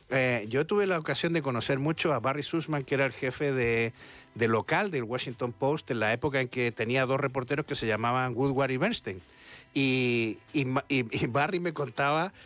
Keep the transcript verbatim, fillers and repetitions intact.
Eh, yo tuve la ocasión de conocer mucho a Barry Sussman, que era el jefe de, de local del Washington Post en la época en que tenía dos reporteros que se llamaban Woodward y Bernstein. Y, y, y, y Barry me contaba